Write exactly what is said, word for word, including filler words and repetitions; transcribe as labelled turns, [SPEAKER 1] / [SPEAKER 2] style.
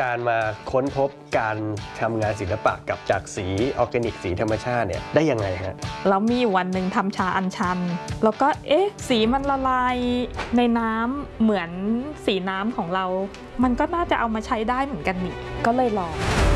[SPEAKER 1] การมาค้นพบการทำงานศิลปะกับจากสีออร์แกนิกสีธรรมชาติเนี่ยได้ยังไงฮะ
[SPEAKER 2] เรามีอยู่วันหนึ่งทำชาอัญชันแล้วก็เอ๊ะสีมันละลายในน้ำเหมือนสีน้ำของเรามันก็น่าจะเอามาใช้ได้เหมือนกันนี่ก็เลยลอง